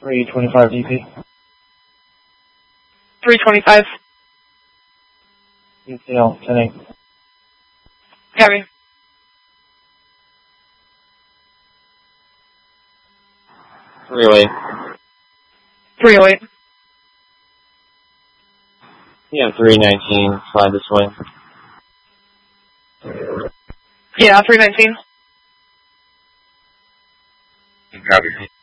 325 DP. 325. UCL 10-8. Copy. Relay. 308. Yeah, 319, fly this way. Yeah, 319. Copy.